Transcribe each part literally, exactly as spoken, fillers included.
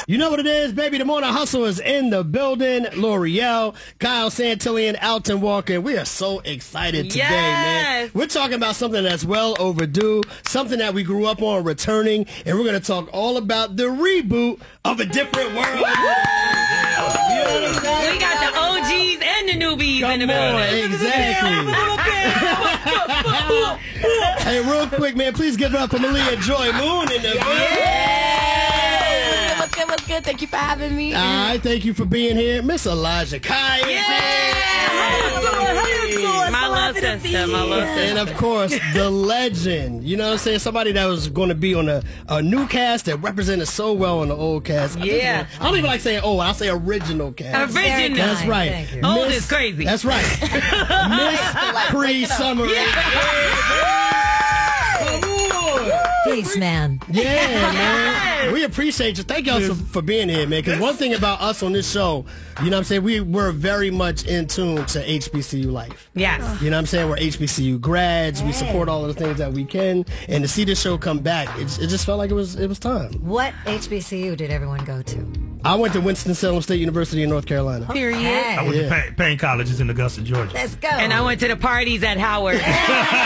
You know what it is, baby. The Morning Hustle is in the building. L'Oreal, Kyle Santillan, Alton Walker. We are so excited today, yes. man. We're talking about something that's well overdue, something that we grew up on returning, and we're going to talk all about the reboot of A Different World. You know what I'm saying? We got the O Gs and the newbies Come in the building. on, exactly. Hey, real quick, man, please give it up for Malia Joy Moon in the building. Yeah. What's good, what's good? Thank you for having me. All right, thank you for being here. Miss Elijah Kai. Yeah. My little sister, my little sister. And of course, the legend. You know what I'm saying? Somebody that was going to be on a, a new cast that represented so well on the old cast. Yeah. I don't even like saying old. I'll say original cast. Original. That's right. Old Miss, is crazy. That's right. Miss Cree Summer. Peace, man. Yeah, man. We appreciate you. Thank y'all for, for being here, man. Because one thing about us on this show, you know what I'm saying, we, we're very much in tune to H B C U life. Yes. You know what I'm saying? We're H B C U grads. We support all of the things that we can. And to see this show come back, it, it just felt like it was it was time. What H B C U did everyone go to? I went to Winston-Salem State University in North Carolina. Period. Okay. I went Yeah. to Payne, Payne Colleges in Augusta, Georgia. Let's go. And I went to the parties at Howard. Yeah,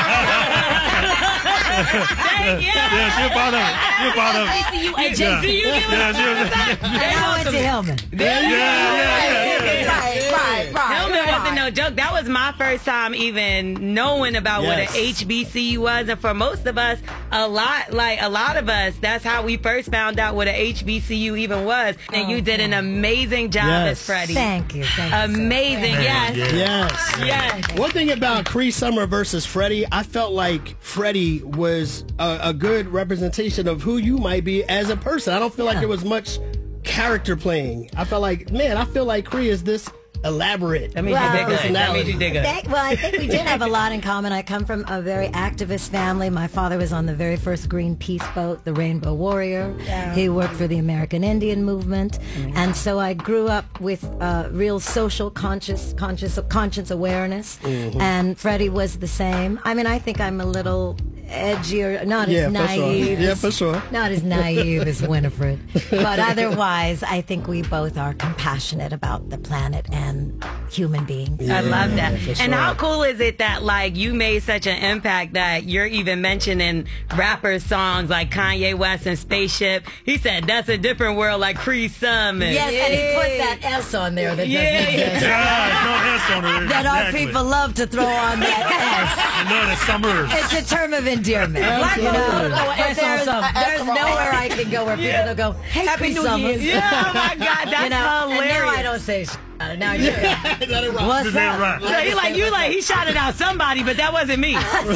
she was part of it. She was part of it. H B C U, H B C U. Yeah, she was. And I went to Hillman. Yeah, yeah, yeah. Right, right, right. Hillman wasn't no joke. That was my first time even knowing about Yes. what an H B C U was. And for most of us, a lot, like a lot of us, that's how we first found out what an H B C U even was. And you did an amazing job Yes. as Freddie. Thank you. Thank you. Amazing, yes. Yeah. Yes. Yes. One thing about Cree Summer versus Freddie, I felt like Freddie was a, a good representation of who you might be as a person. I don't feel like there was much character playing. I felt like, man, I feel like Cree is this elaborate. That means Well, you dig us. That means you dig us. That- well, I think we did have a lot in common. I come from a very activist family. My father was on the very first Greenpeace boat, the Rainbow Warrior. He worked for the American Indian movement, and so I grew up with uh, real social conscious, conscious, conscience awareness. And Freddie was the same. I mean, I think I'm a little edgier, not Yeah, as for sure. naive. Yeah, as- for sure. Not as naive as Winifred, but otherwise, I think we both are compassionate about the planet and human beings. I love that. for And sure. how cool is it that like you made such an impact that you're even mentioning rappers' songs like Kanye West and Spaceship. He said that's a different world like Cree Summer. Yes, and he put that S on there that Yeah. doesn't exist. Yeah, no S on it. That our Exactly. people love to throw on that You know that summers. S. It's a term of endearment. Black you know? folks wanna But there's, there's nowhere I can go where people will go, hey, Happy New Summers. Year. Yeah, oh my God, that's You know, and hilarious. now I don't say shit. Now you Let it rock. What's Is that up? right? So he like you like he shouted out somebody, but that wasn't me.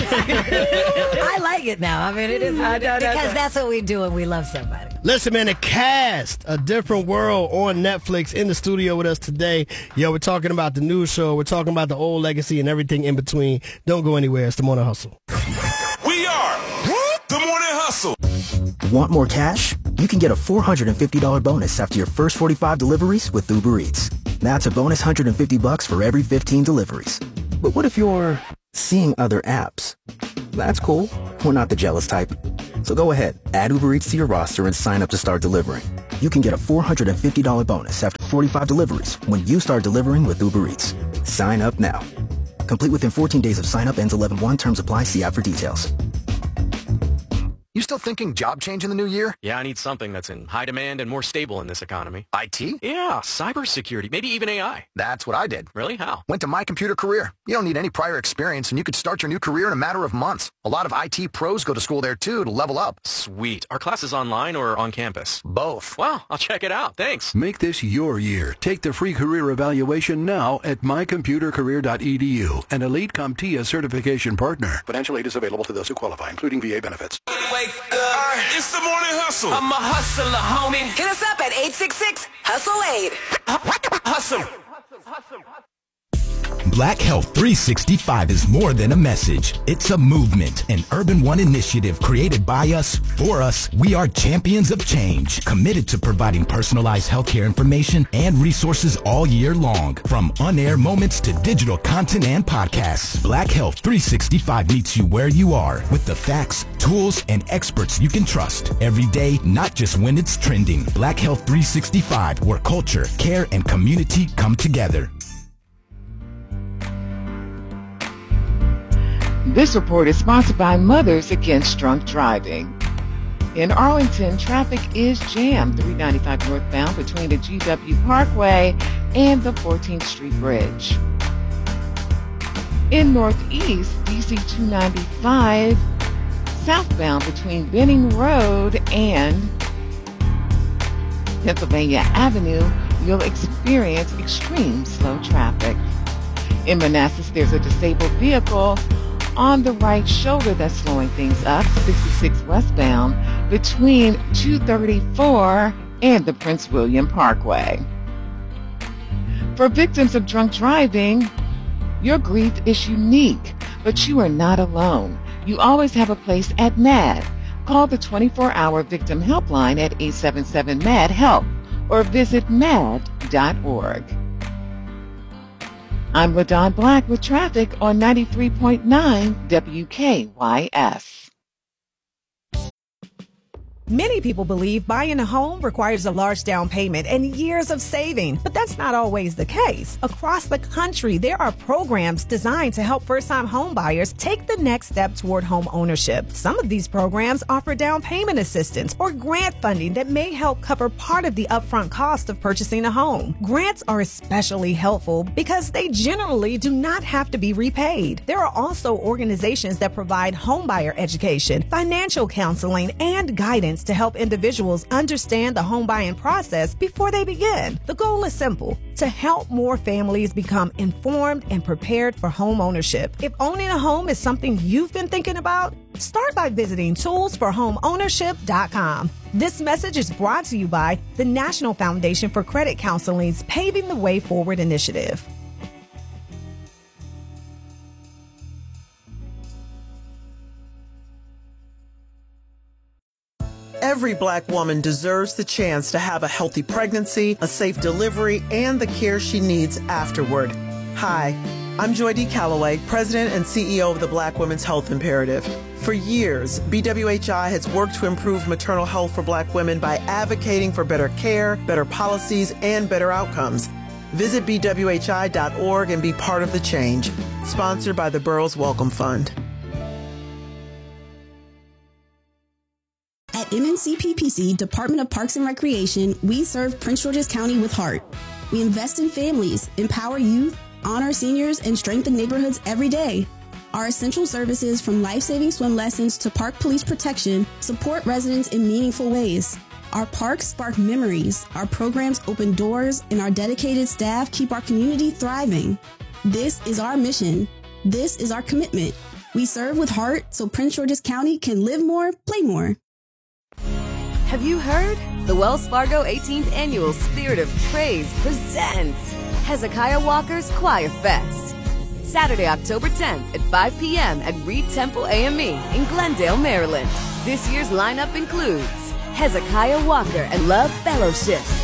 I like it now. I mean, it is I know, that's because right. that's what we do when we love somebody. Listen, man, the cast, A Different World on Netflix, in the studio with us today. Yo, we're talking about the new show. We're talking about the old legacy and everything in between. Don't go anywhere. It's the Morning Hustle. We are the Morning Hustle. Want more cash? You can get a four hundred fifty dollars bonus after your first forty-five deliveries with Uber Eats. That's a bonus one hundred fifty bucks for every fifteen deliveries. But what if you're seeing other apps? That's cool. We're not the jealous type. So go ahead, add Uber Eats to your roster and sign up to start delivering. You can get a four hundred fifty dollars bonus after forty-five deliveries when you start delivering with Uber Eats. Sign up now. Complete within fourteen days of sign up, ends eleven one. Terms apply. See app for details. You still thinking job change in the new year? Yeah, I need something that's in high demand and more stable in this economy. I T? Yeah, cybersecurity, maybe even A I. That's what I did. Really? How? Went to My Computer Career. You don't need any prior experience, and you could start your new career in a matter of months. A lot of I T pros go to school there, too, to level up. Sweet. Are classes online or on campus? Both. Well, I'll check it out. Thanks. Make this your year. Take the free career evaluation now at my computer career dot e d u, an Elite CompTIA certification partner. Financial aid is available to those who qualify, including V A benefits. Wake up. It's the Morning Hustle. I'm a hustler, homie. Hit us up at eight six six, hustle eight. Hustle. Black Health three sixty-five is more than a message. It's a movement, an Urban One initiative created by us, for us. We are champions of change, committed to providing personalized healthcare information and resources all year long. From on-air moments to digital content and podcasts, Black Health three sixty-five meets you where you are with the facts, tools, and experts you can trust. Every day, not just when it's trending. Black Health three sixty-five, where culture, care, and community come together. This report is sponsored by Mothers Against Drunk Driving. In Arlington, traffic is jammed three ninety-five northbound between the G W Parkway and the fourteenth Street Bridge. In Northeast, D C two ninety-five southbound between Benning Road and Pennsylvania Avenue, you'll experience extreme slow traffic. In Manassas, there's a disabled vehicle on the right shoulder that's slowing things up, sixty-six westbound between two thirty-four and the Prince William Parkway. For victims of drunk driving, your grief is unique, but you are not alone. You always have a place at M A D. Call the twenty-four hour victim helpline at eight seven seven M A D HELP or visit mad dot org. I'm LaDon Black with traffic on ninety-three point nine W K Y S. Many people believe buying a home requires a large down payment and years of saving, but that's not always the case. Across the country, there are programs designed to help first-time home buyers take the next step toward home ownership. Some of these programs offer down payment assistance or grant funding that may help cover part of the upfront cost of purchasing a home. Grants are especially helpful because they generally do not have to be repaid. There are also organizations that provide homebuyer education, financial counseling, and guidance to help individuals understand the home buying process before they begin. The goal is simple: to help more families become informed and prepared for home ownership. If owning a home is something you've been thinking about, start by visiting tools for home ownership dot com. This message is brought to you by the National Foundation for Credit Counseling's Paving the Way Forward initiative. Every Black woman deserves the chance to have a healthy pregnancy, a safe delivery, and the care she needs afterward. Hi, I'm Joy D. Calloway, President and C E O of the Black Women's Health Imperative. For years, B W H I has worked to improve maternal health for Black women by advocating for better care, better policies, and better outcomes. Visit B W H I dot org and be part of the change. Sponsored by the Burroughs Welcome Fund. At M N C P P C, Department of Parks and Recreation, we serve Prince George's County with heart. We invest in families, empower youth, honor seniors, and strengthen neighborhoods every day. Our essential services, from life-saving swim lessons to park police protection, support residents in meaningful ways. Our parks spark memories, our programs open doors, and our dedicated staff keep our community thriving. This is our mission. This is our commitment. We serve with heart so Prince George's County can live more, play more. Have you heard? The Wells Fargo eighteenth Annual Spirit of Praise presents Hezekiah Walker's Choir Fest. Saturday, October tenth at five p.m. at Reed Temple A M E in Glendale, Maryland. This year's lineup includes Hezekiah Walker and Love Fellowship,